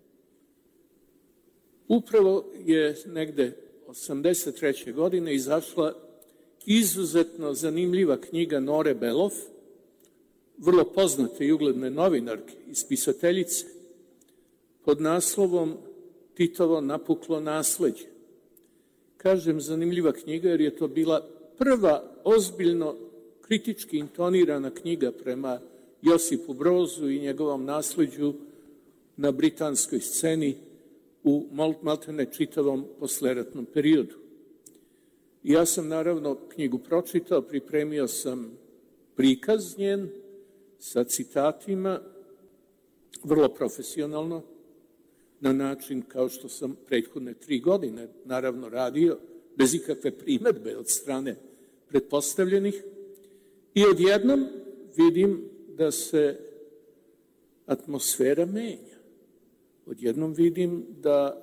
upravo je negde osamdeset treće godine izašla izuzetno zanimljiva knjiga Nore Belov, vrlo poznate i ugledne novinarke i spisateljice, pod naslovom Titovo napuklo nasleđe. Kažem zanimljiva knjiga jer je to bila prva ozbiljno kritički intonirana knjiga prema Josipu Brozu i njegovom nasleđu na britanskoj sceni u maltene čitavom posleratnom periodu. I ja sam naravno knjigu pročitao, pripremio sam prikaz njen sa citatima, vrlo profesionalno, na način kao što sam prethodne tri godine naravno radio, bez ikakve primedbe od strane pretpostavljenih. I odjednom vidim da se atmosfera menja. Odjednom vidim da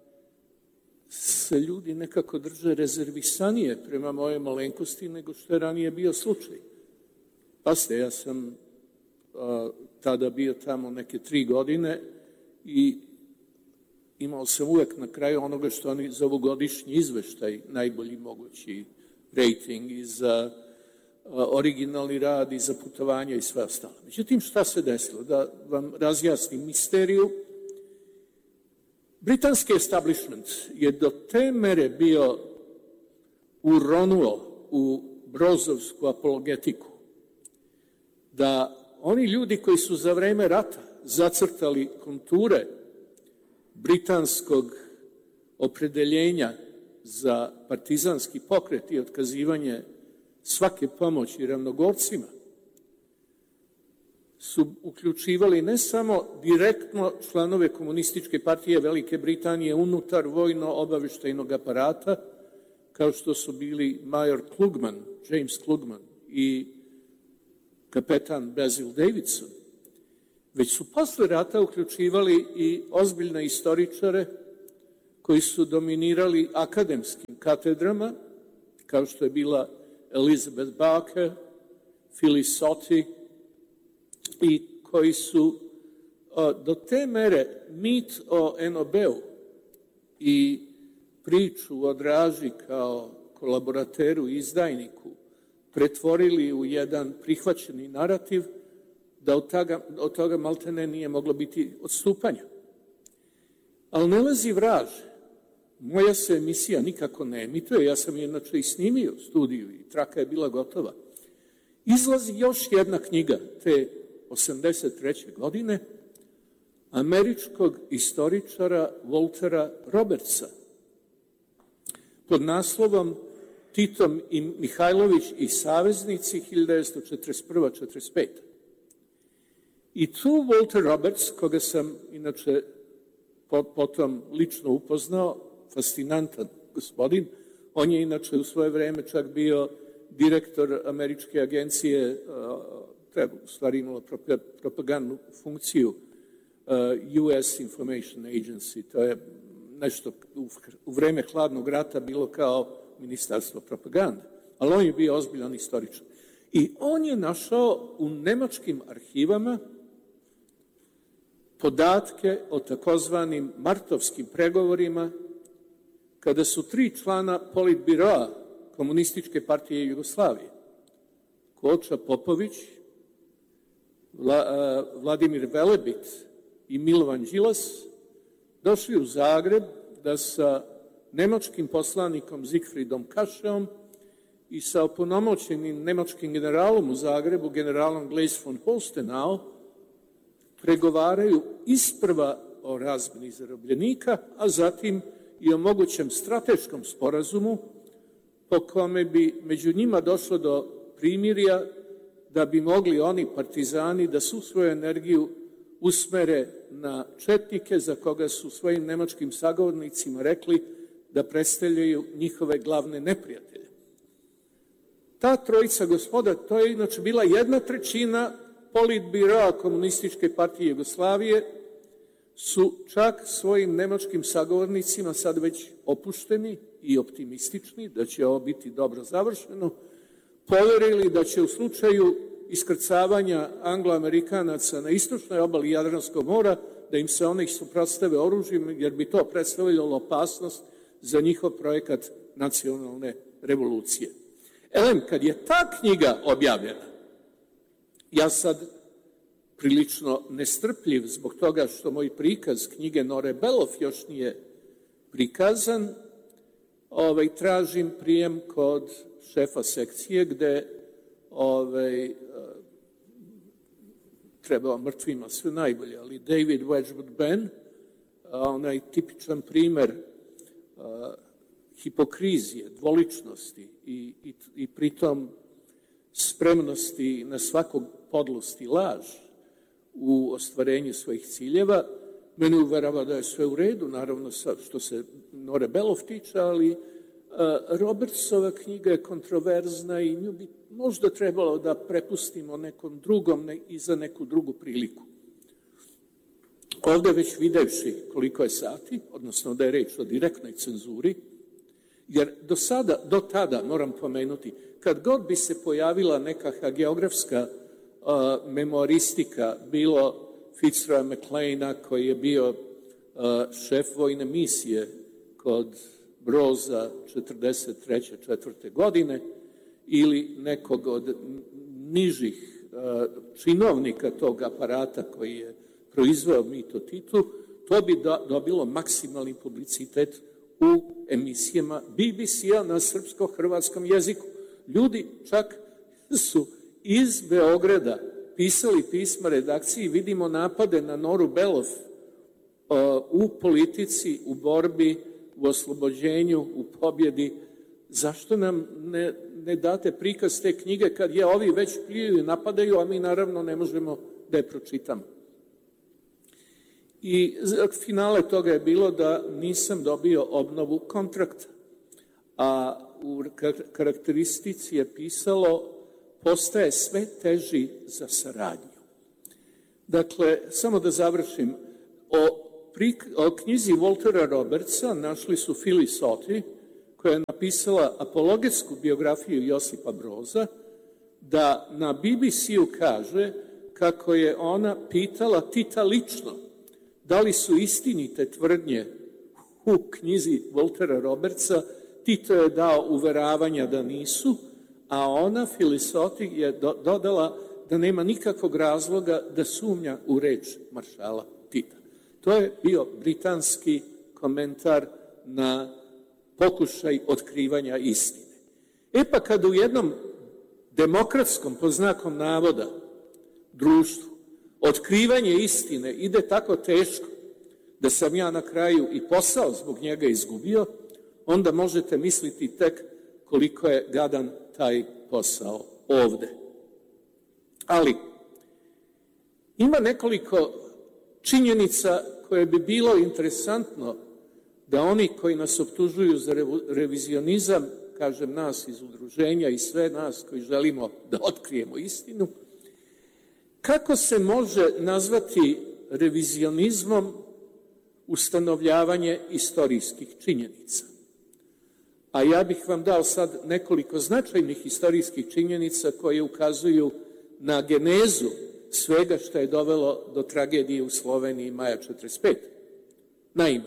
se ljudi nekako drže rezervisanije prema moje malenkosti nego što je ranije bio slučaj. Pazite, ja sam a, tada bio tamo neke tri godine i imao sam uvek na kraju onoga što oni zovu godišnji izveštaj, najbolji mogući rating i za originalni rad i za putovanja i sve ostalo. Međutim, šta se desilo? Da vam razjasnim misteriju. Britanski establishment je do te mere bio uronuo u brozovsku apologetiku da oni ljudi koji su za vreme rata zacrtali konture britanskog opredeljenja za partizanski pokret i otkazivanje svake pomoći ravnogorcima, su uključivali ne samo direktno članove Komunističke partije Velike Britanije unutar vojno-obaveštajnog aparata, kao što su bili major Klugman, James Klugman i kapetan Basil Davidson, već su posle rata uključivali i ozbiljne istoričare koji su dominirali akademskim katedrama, kao što je bila Elizabeth Barker, Phyllis Soti, i koji su do te mere mit o en o be-u i priču o Draži kao kolaborateru i izdajniku pretvorili u jedan prihvaćeni narativ, da od toga, od toga maltene nije moglo biti odstupanja. Ali ne lezi vraže. Moja se emisija nikako ne emituje, ja sam je inače i snimio studiju i traka je bila gotova. Izlazi još jedna knjiga te osamdeset treće godine američkog istoričara Waltera Robertsa pod naslovom Tito i Mihajlović i saveznici hiljadu devetsto četrdeset prva do četrdeset peta. I tu Walter Roberts, koga sam inače potom lično upoznao, fascinantan gospodin, on je inače u svoje vreme čak bio direktor američke agencije, treba u stvari imala propagandnu funkciju, U S Information Agency, to je nešto u vreme hladnog rata bilo kao ministarstvo propagande, ali on je bio ozbiljan istoričar. I on je našao u nemačkim arhivama podatke o takozvanim martovskim pregovorima, kada su tri člana politbiroa Komunističke partije Jugoslavije, Koča Popović, Vladimir Velebit i Milovan Đilas, došli u Zagreb da sa nemačkim poslanikom Zigfridom Kašeom i sa opunomoćenim nemačkim generalom u Zagrebu, generalom Gleis von Holstenau, pregovaraju isprva o razmeni zarobljenika, a zatim i o mogućem strateškom sporazumu po kome bi među njima došlo do primirja da bi mogli oni partizani da su svoju energiju usmere na četnike za koga su svojim nemačkim sagovornicima rekli da predstavljaju njihove glavne neprijatelje. Ta trojica gospoda, to je inače bila jedna trećina politbiroa Komunističke partije Jugoslavije, su čak svojim nemačkim sagovornicima, sad već opušteni i optimistični, da će ovo biti dobro završeno, poverili da će u slučaju iskrcavanja Anglo-Amerikanaca na istočnoj obali Jadranskog mora, da im se one suprotstave oružjem, jer bi to predstavljalo opasnost za njihov projekat nacionalne revolucije. Elem, kad je ta knjiga objavljena, ja sad prilično nestrpljiv zbog toga što moj prikaz knjige Nore Belov još nije prikazan, ovaj, tražim prijem kod šefa sekcije gde ovaj, treba mrtvima sve najbolje, ali David Wedgwood Ben, onaj tipičan primer a, hipokrizije, dvoličnosti i, i, i pritom spremnosti na svakog podlost i laž u ostvarenju svojih ciljeva, mene uverava da je sve u redu, naravno što se Nore Belov tiče, ali Robertsova knjiga je kontroverzna i nju bi možda trebalo da prepustimo nekom drugom i za neku drugu priliku. Ovde već videvši koliko je sati, odnosno da je reč o direktnoj cenzuri, jer do sada, do tada, moram pomenuti, kad god bi se pojavila neka hagiografska uh, memoristika, bilo Fitzroya McLeana, koji je bio uh, šef vojne misije kod Broza četrdeset treće četvrte godine, ili nekog od nižih uh, činovnika tog aparata koji je proizveo mit o Titu, to bi da, dobilo maksimalni publicitet u emisijama B B C-a na srpsko-hrvatskom jeziku. Ljudi čak su iz Beograda pisali pisma redakciji, vidimo napade na Noru Belov uh, u politici, u borbi, u oslobođenju, u pobjedi. Zašto nam ne, ne date prikaz te knjige kad je ovi već pljuju i napadaju, a mi naravno ne možemo da je pročitam. I finale toga je bilo da nisam dobio obnovu kontrakta, a u karakteristici je pisalo postaje sve teži za saradnju. Dakle, samo da završim, o, o knjizi Waltera Robertsa našli su Phyllis Ottey, koja je napisala apologetsku biografiju Josipa Broza, da na B B C-u kaže kako je ona pitala Tita lično da li su istinite tvrdnje u knjizi Waltera Robertsa. Tito je dao uveravanja da nisu, a ona, Phyllis Ottey, je do, dodala da nema nikakvog razloga da sumnja u reč maršala Tita. To je bio britanski komentar na pokušaj otkrivanja istine. E pa kada u jednom demokratskom, pod znakom navoda, društvu, otkrivanje istine ide tako teško da sam ja na kraju i posao zbog njega izgubio, onda možete misliti tek koliko je gadan taj posao ovde. Ali ima nekoliko činjenica koje bi bilo interesantno da oni koji nas optužuju za revizionizam, kažem nas iz udruženja i sve nas koji želimo da otkrijemo istinu, kako se može nazvati revizionizmom ustanovljavanje istorijskih činjenica? A ja bih vam dao sad nekoliko značajnih istorijskih činjenica koje ukazuju na genezu svega što je dovelo do tragedije u Sloveniji maja četrdeset pete. Naime,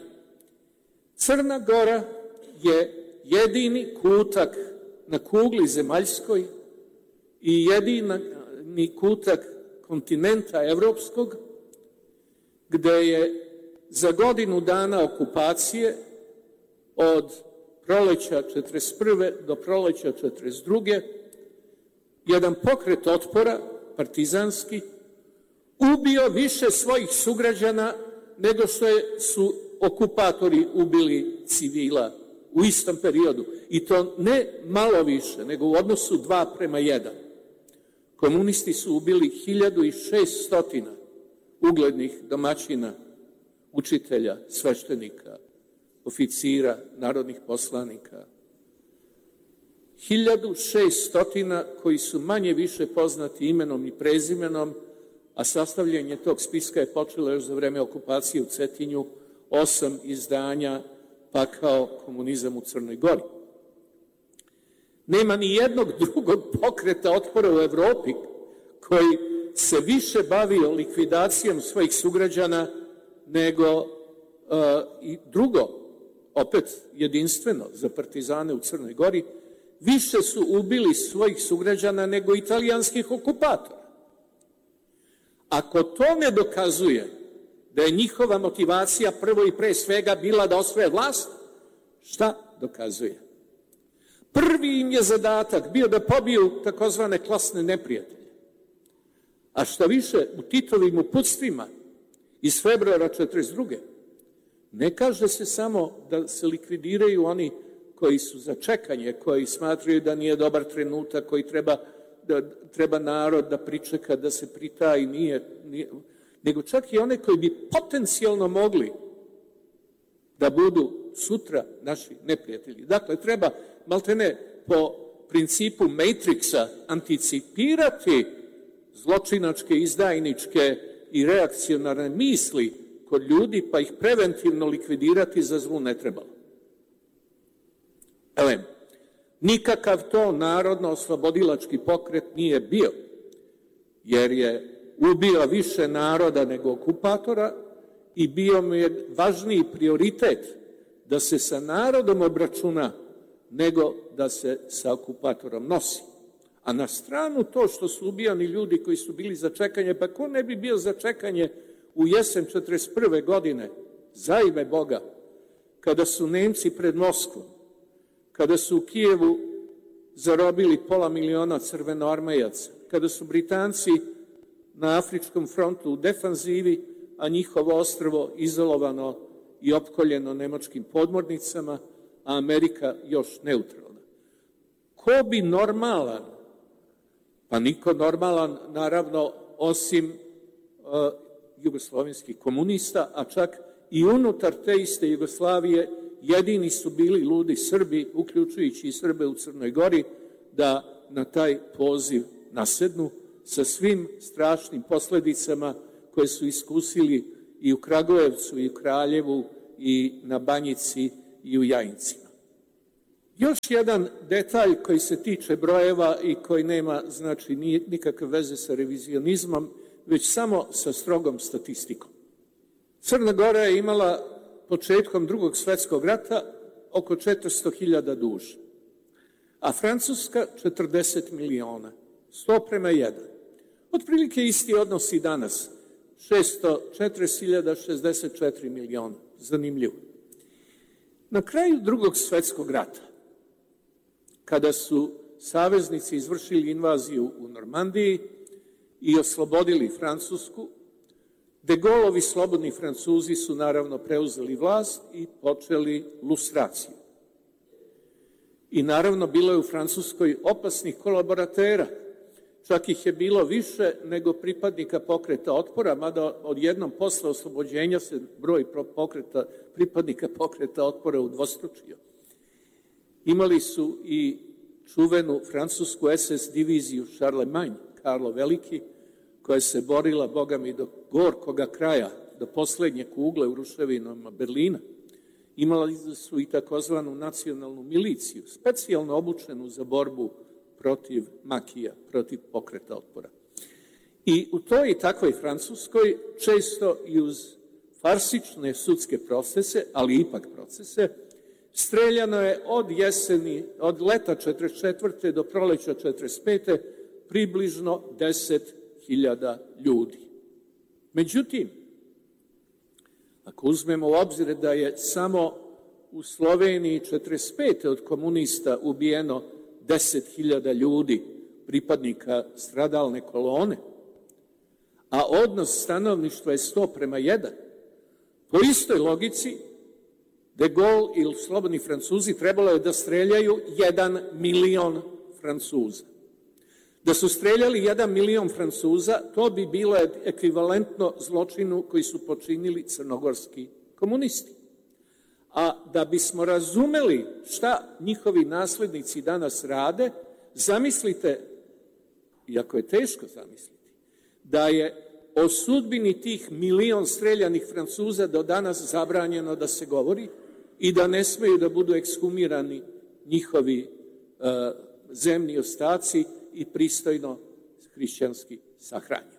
Crna Gora je jedini kutak na kugli zemaljskoj i jedini kutak kontinenta evropskog gde je za godinu dana okupacije od proleća četrdeset prve do proleća četrdeset druge jedan pokret otpora, partizanski, ubio više svojih sugrađana nego što su okupatori ubili civila u istom periodu. I to ne malo više, nego u odnosu dva prema jedan. Komunisti su ubili hiljadu i šeststotina uglednih domaćina, učitelja, sveštenika, oficira, narodnih poslanika. hiljadu šeststotina koji su manje više poznati imenom i prezimenom, a sastavljanje tog spiska je počelo još za vreme okupacije u Cetinju, osam izdanja Pakao komunizam u Crnoj Gori. Nema ni jednog drugog pokreta otpora u Evropi koji se više bavio likvidacijom svojih sugrađana nego uh, i drugo, opet jedinstveno za partizane u Crnoj Gori, više su ubili svojih sugrađana nego italijanskih okupatora. Ako to ne dokazuje da je njihova motivacija prvo i pre svega bila da osvoje vlast, šta dokazuje? Prvi im je zadatak bio da pobiju takozvane klasne neprijatelje. A šta više, u Titovim uputstvima iz februara četrdeset druge ne kaže se samo da se likvidiraju oni koji su za čekanje, koji smatraju da nije dobar trenutak, koji treba, da, treba narod da pričeka, da se pritaji, nije, nije, nego čak i one koji bi potencijalno mogli da budu sutra naši neprijatelji. Dakle, treba, maltene, po principu Matrixa anticipirati zločinačke, izdajničke i reakcionarne misli kod ljudi, pa ih preventivno likvidirati za zlu ne trebalo. Elem, nikakav to narodno-oslobodilački pokret nije bio, jer je ubio više naroda nego okupatora i bio mu je važniji prioritet da se sa narodom obračuna nego da se sa okupatorom nosi. A na stranu to što su ubijani ljudi koji su bili za čekanje, pa ko ne bi bio za čekanje u jesen četrdeset prve godine, za ime Boga, kada su Nemci pred Moskvom, kada su u Kijevu zarobili pola miliona crvenoarmejaca, kada su Britanci na Afričkom frontu u defanzivi, a njihovo ostrvo izolovano i opkoljeno nemačkim podmornicama, a Amerika još neutralna. Ko bi normalan, pa niko normalan, naravno, osim jugoslovenskih komunista, a čak i unutar te iste Jugoslavije jedini su bili ludi Srbi, uključujući i Srbe u Crnoj Gori, da na taj poziv nasednu sa svim strašnim posledicama koje su iskusili i u Kragujevcu, i u Kraljevu, i na Banjici, i u Jajincima. Još jedan detalj koji se tiče brojeva i koji nema, znači, nikakve veze sa revizionizmom, već samo sa strogom statistikom. Crna Gora je imala početkom Drugog svetskog rata oko četiristo hiljada duša, a Francuska četrdeset miliona, sto prema jedan. Otprilike isti odnos i danas, šesto četrdeset hiljada, šezdeset četiri miliona, zanimljivo. Na kraju Drugog svetskog rata, kada su saveznici izvršili invaziju u Normandiji i oslobodili Francusku, De Gaulleovi slobodni Francuzi su naravno preuzeli vlast i počeli lustraciju. I naravno bilo je u Francuskoj opasnih kolaboratera, čak ih je bilo više nego pripadnika pokreta otpora, mada odjednom posle oslobođenja se broj pokreta, pripadnika pokreta otpora udvostručio. Imali su i čuvenu francusku es es diviziju Charlemagne, Karlo Veliki, koja se borila, boga mi, do gorkoga kraja, do poslednje kugle u ruševinama Berlina. Imali su i takozvanu nacionalnu miliciju, specijalno obučenu za borbu protiv makija, protiv pokreta otpora. I u toj i takvoj Francuskoj, često i uz farsične sudske procese, ali ipak procese, streljano je od jeseni, od leta četrdeset četvrte do proleća četrdeset pete približno deset hiljada ljudi. Međutim, ako uzmemo u obzir da je samo u Sloveniji četrdeset pete od komunista ubijeno deset hiljada ljudi, pripadnika stradalne kolone, a odnos stanovništva je sto prema jedan, po istoj logici De Gaulle ili slobodni Francuzi trebalo je da streljaju jedan milion Francuza. Da su streljali jedan milion Francuza, to bi bilo ekvivalentno zločinu koji su počinili crnogorski komunisti. A da bismo razumeli šta njihovi naslednici danas rade, zamislite, iako je teško zamisliti, da je o sudbini tih milion streljanih Francuza do danas zabranjeno da se govori i da ne smeju da budu ekshumirani njihovi uh, zemni ostaci i pristojno hrišćanski sahranjeni.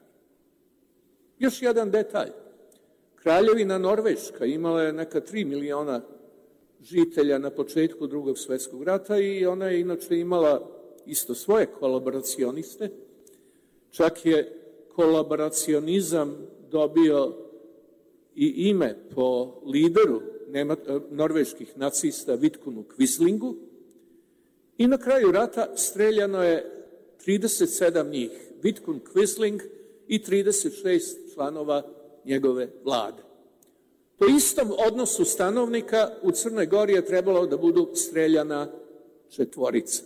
Još jedan detalj. Kraljevina Norveška imala je neka tri miliona žitelja na početku Drugog svetskog rata i ona je inače imala isto svoje kolaboracioniste. Čak je kolaboracionizam dobio i ime po lideru norveških nacista Vidkunu Quislingu i na kraju rata streljano je trideset sedam njih, Vidkun Quisling i trideset šest članova njegove vlade. Po istom odnosu stanovnika u Crnoj Gori je trebalo da budu streljana četvorica.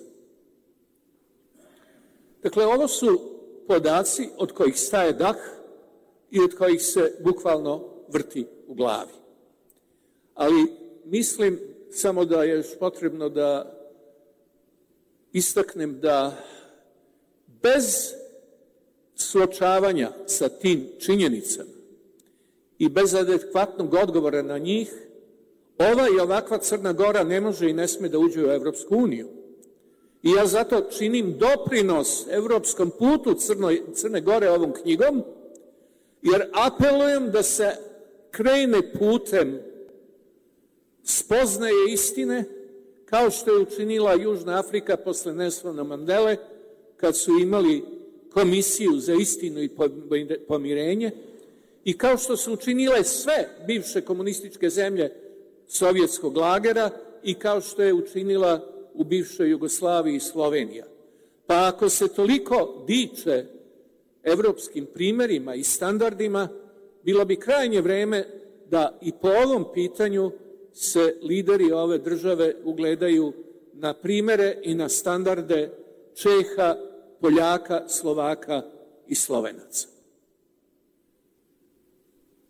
Dakle, ovo su podaci od kojih staje dah i od kojih se bukvalno vrti u glavi. Ali mislim samo da je još potrebno da istaknem da bez suočavanja sa tim činjenicama i bez adekvatnog odgovora na njih, ova i ovakva Crna Gora ne može i ne sme da uđe u Evropsku uniju. I ja zato činim doprinos evropskom putu Crnoj, Crne Gore ovom knjigom, jer apelujem da se krene putem spoznaje istine, kao što je učinila Južna Afrika posle Nelsona Mandele, kad su imali komisiju za istinu i pomirenje, i kao što su učinile sve bivše komunističke zemlje sovjetskog lagera i kao što je učinila u bivšoj Jugoslaviji i Slovenija. Pa ako se toliko diče evropskim primerima i standardima, bilo bi krajnje vreme da i po ovom pitanju se lideri ove države ugledaju na primere i na standarde Čeha, Poljaka, Slovaka i Slovenaca.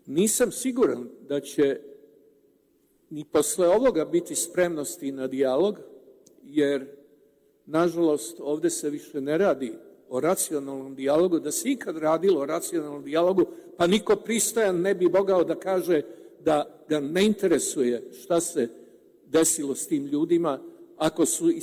Nisam siguran da će ni posle ovoga biti spremnosti na dijalog, jer, nažalost, ovde se više ne radi o racionalnom dijalogu. Da se ikad radilo o racionalnom dijalogu, pa niko pristojan ne bi mogao da kaže da ga ne interesuje šta se desilo s tim ljudima, ako su